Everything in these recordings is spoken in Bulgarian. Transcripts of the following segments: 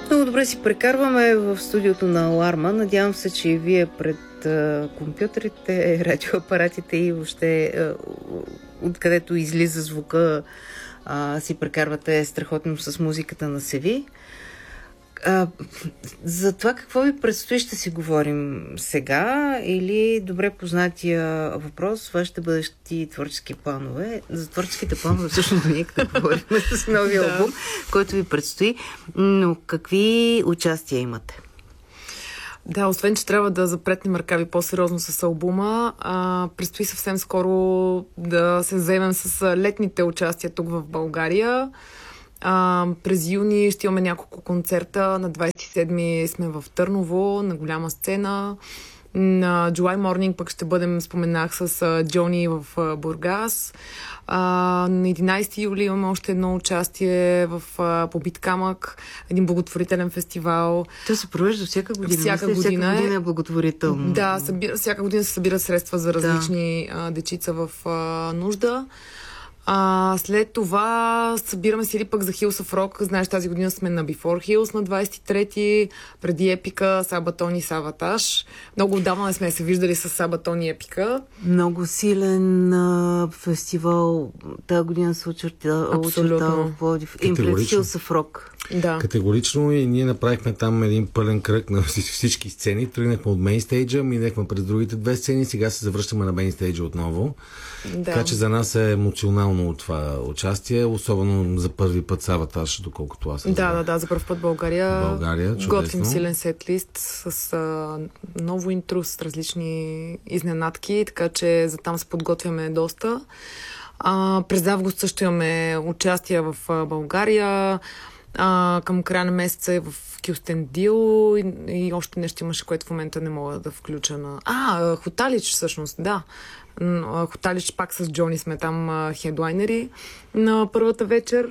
Много добре си прекарваме в студиото на Аларма. Надявам се, че и вие пред компютрите, радиоапаратите и въобще откъдето излиза звука си прекарвате страхотно с музиката на Севи. За това какво ви предстои ще си говорим сега или добре познатия въпрос, вашите бъдещи творчески планове. За творческите планове всъщност ние като говорим с новия албум, който ви предстои. Но какви участия имате? Да, освен, че трябва да запретнем ръкави по-сериозно с албума, предстои съвсем скоро да се заемем с летните участия тук в България. През юни ще имаме няколко концерта. На 27-ми сме в Търново, на голяма сцена. На July Morning пък ще бъдем, споменах, с Джони в Бургас. На 11 юли имаме още едно участие в Побит камък, един благотворителен фестивал. То се провежда всяка година. Всяка година е благотворително. Да, всяка година се събират средства за различни дечица в нужда. След това събираме си или пък за Hills of Rock. Знаеш, тази година сме на Before Hills на 23-ти, преди Епика, Сабатон и Саватаж. Много отдавна не сме се виждали с Сабатон и Епика. Много силен фестивал. Тази година се очертава в Пловдив. Hills of Rock. Да. Категорично, и ние направихме там един пълен кръг на всички сцени. Тръгнахме от мейнстейджа, минахме през другите две сцени, сега се завръщаме на мейнстейджа отново. Да. Така че за нас е емоционално това участие, особено за първи път Саватаж, доколкото аз съм. Да, за първ път България чудесно. Готвим силен сетлист с ново интро, с различни изненадки, така че за там се подготвяме доста. През август също имаме участие в България. Към края на месеца е в Кюстендил и още нещо имаше, което в момента не мога да включа на... Хоталич всъщност, да. Хоталич пак с Джони сме там хедлайнери на първата вечер.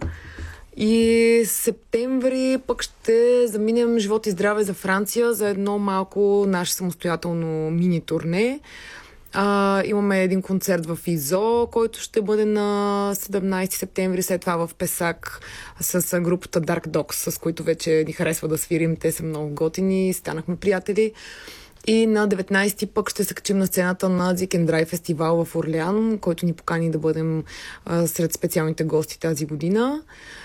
И септември пък ще заминем живот и здраве за Франция за едно малко наше самостоятелно мини турне. Имаме един концерт в Изо, който ще бъде на 17 септември, след това в Песак с групата Dark Dogs, с които вече ни харесва да свирим. Те са много готини, станахме приятели. И на 19-ти пък ще се качим на сцената на Zik and Dry фестивал в Орлеан, който ни покани да бъдем сред специалните гости тази година.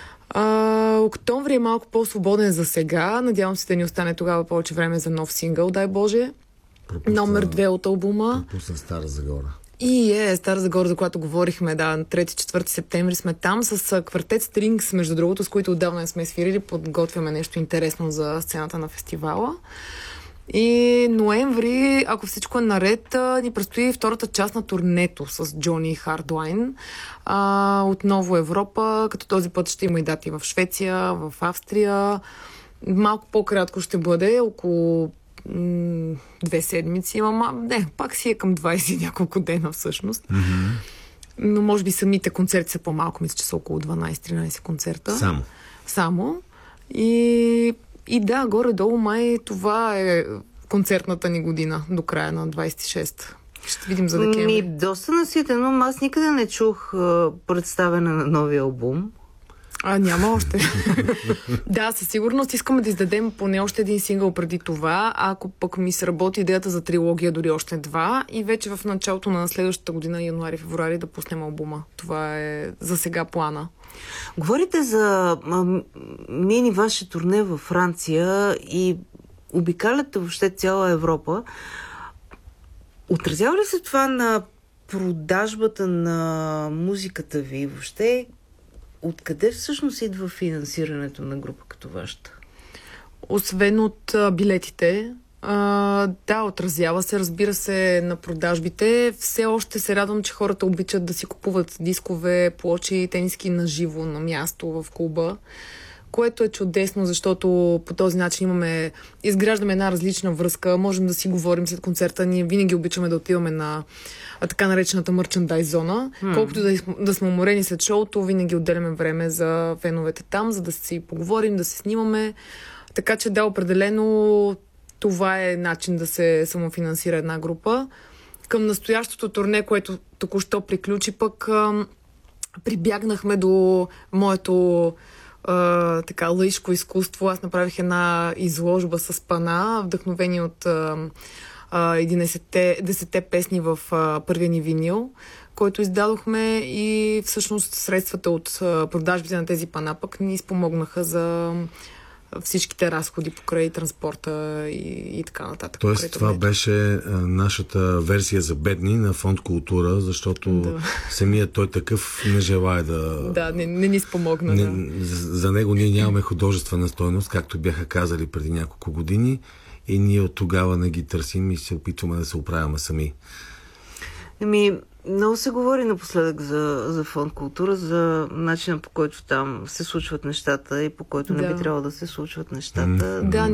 Октомври е малко по-свободен за сега. Надявам се да ни остане тогава повече време за нов сингъл, дай Боже. Номер 2 от албума. Пропусна Стара Загора. И Стара Загора, за която говорихме, на 3-4 септември сме там с квартет Strings, между другото, с които отдавна не сме свирили. Подготвяме нещо интересно за сцената на фестивала. И ноември, ако всичко е наред, ни предстои втората част на турнето с Джони Хардлайн. Отново Европа, като този път ще има и дати в Швеция, в Австрия. Малко по-кратко ще бъде, около 2 седмици. Пак си е към 20 няколко дена всъщност. Mm-hmm. Но може би самите концерти са по-малко. Мисля, че са около 12-13 концерта. Само. И да, горе-долу май това е концертната ни година до края на 26. Ще видим за декември. Доста наситено, но аз никъде не чух представяне на новия албум. Няма още. Да, със сигурност искаме да издадем поне още един сингъл преди това, ако пък ми се работи идеята за трилогия, дори още 2, и вече в началото на следващата година, януари-февруари, да пуснем албума. Това е за сега плана. Говорите за мини ваше турне във Франция и обикаляте въобще цяла Европа. Отразява ли се това на продажбата на музиката ви въобще? Откъде всъщност идва финансирането на група като вашата? Освен от билетите, да, отразява се, разбира се, на продажбите. Все още се радвам, че хората обичат да си купуват дискове, плочи, тениски на живо, на място в клуба, което е чудесно, защото по този начин изграждаме една различна връзка, можем да си говорим след концерта. Ние винаги обичаме да отиваме на така наречената мърчандайз зона. Колкото да сме уморени след шоуто, винаги отделяме време за феновете там, за да си поговорим, да се снимаме. Така че да, определено това е начин да се самофинансира една група. Към настоящото турне, което току-що приключи, пък прибягнахме до моето така лаишко изкуство. Аз направих една изложба с пана, вдъхновени от 10-те песни в първия ни винил, който издадохме, и всъщност средствата от продажбите на тези пана пък ни спомогнаха за всичките разходи покрай транспорта и така нататък. Тоест това беше нашата версия за бедни на Фонд Култура, защото самият той такъв не желая да... Да, не ни спомогна. За него ние нямаме художествена стойност, както бяха казали преди няколко години, и ние от тогава не ги търсим и се опитваме да се оправяме сами. Много се говори напоследък за Фонд Култура, за начина, по който там се случват нещата и по който не би трябвало да се случват нещата. Да,